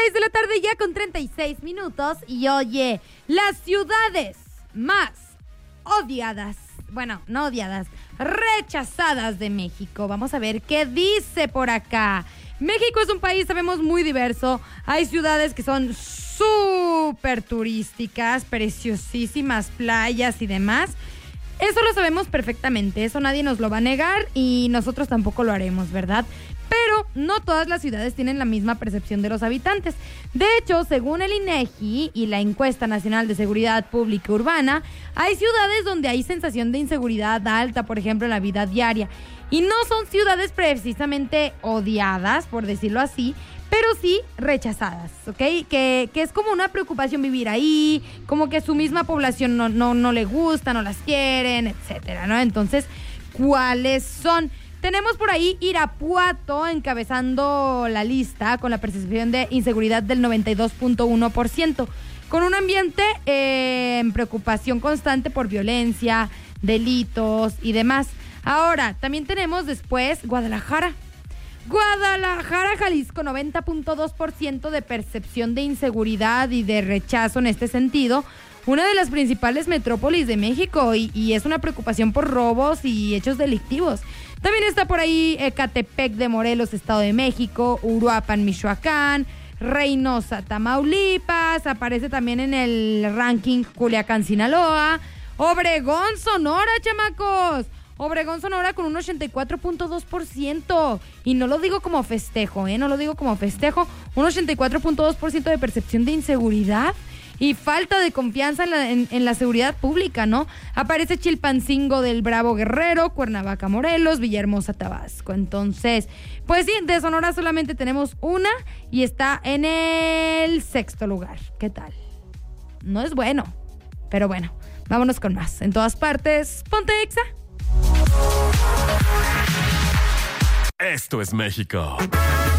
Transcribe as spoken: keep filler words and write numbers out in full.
seis de la tarde ya con treinta y seis minutos. Y oye, las ciudades más odiadas, bueno, no odiadas, rechazadas de México. Vamos a ver qué dice por acá. México es un país, sabemos, muy diverso. Hay ciudades que son súper turísticas, preciosísimas playas y demás. Eso lo sabemos perfectamente, eso nadie nos lo va a negar y nosotros tampoco lo haremos, ¿verdad? Pero no todas las ciudades tienen la misma percepción de los habitantes. De hecho, según el INEGI y la Encuesta Nacional de Seguridad Pública Urbana, hay ciudades donde hay sensación de inseguridad alta, por ejemplo, en la vida diaria. Y no son ciudades precisamente odiadas, por decirlo así, pero sí rechazadas, ¿ok? Que, que es como una preocupación vivir ahí, como que su misma población no, no, no le gusta, no las quieren, etcétera, ¿no? Entonces, ¿cuáles son? Tenemos por ahí Irapuato encabezando la lista con la percepción de inseguridad del noventa y dos punto uno por ciento, con un ambiente eh, en preocupación constante por violencia, delitos y demás. Ahora, también tenemos después Guadalajara. Guadalajara, Jalisco, noventa punto dos por ciento de percepción de inseguridad y de rechazo en este sentido. Una de las principales metrópolis de México y, y es una preocupación por robos y hechos delictivos. También está por ahí Ecatepec de Morelos, Estado de México, Uruapan, Michoacán, Reynosa, Tamaulipas, aparece también en el ranking Culiacán, Sinaloa, Obregón, Sonora, chamacos. Obregón, Sonora con un ochenta y cuatro punto dos por ciento. Y no lo digo como festejo, ¿eh? No lo digo como festejo. Un ochenta y cuatro punto dos por ciento de percepción de inseguridad y falta de confianza en la, en, en la seguridad pública, ¿no? Aparece Chilpancingo del Bravo, Guerrero, Cuernavaca, Morelos, Villahermosa, Tabasco. Entonces, pues sí, de Sonora solamente tenemos una y está en el sexto lugar. ¿Qué tal? No es bueno, pero bueno, vámonos con más. En todas partes, ponte Exa. Esto es México.